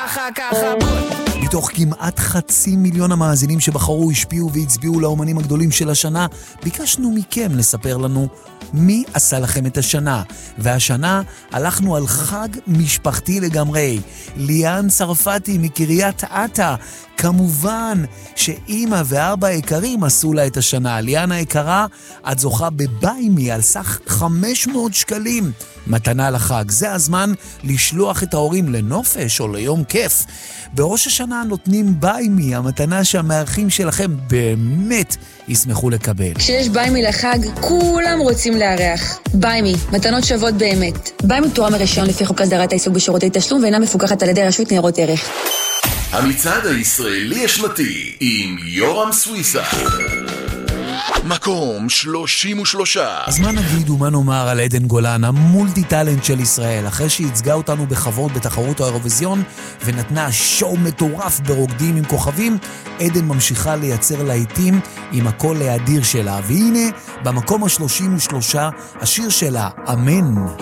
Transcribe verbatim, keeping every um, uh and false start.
ככה, ככה, בוא. מתוך כמעט חצי מיליון המאזינים שבחרו, השפיעו והצביעו לאומנים הגדולים של השנה, ביקשנו מכם לספר לנו מי עשה לכם את השנה. והשנה הלכנו על חג משפחתי לגמרי. ליאן צרפתי מקריית אתא, כמובן שאימא ואבא היקרים עשו לה את השנה. ליאן היקרה, את זוכה בביימי על סך חמש מאות שקלים. מתנה לחג. זה הזמן לשלוח את ההורים לנופש או ליום כיף. בראש השנה נותנים ביימי, המתנה שהמארחים שלכם באמת ישמחו לקבל. כשיש ביימי לחג, כולם רוצים לארח. ביימי, מתנות שוות באמת. ביימי תורה מרישיון לפי חוק הסדרת העיסוק בשירותי תשלום ואינה מפוקחת על ידי רשות ניירות ערך. המצעד הישראלי השנתי עם יורם סוויסה. מקום שלושים ושלוש. אז מה נגיד ומה נאמר על עדן גולן, המולטי טלנט של ישראל, אחרי שהצגה אותנו בכבוד בתחרות האירוויזיון ונתנה שואו מטורף ברוקדים עם כוכבים, עדן ממשיכה לייצר להיטים עם הקול האדיר שלה, והנה במקום ה-שלושים ושלוש השיר שלה, אמן.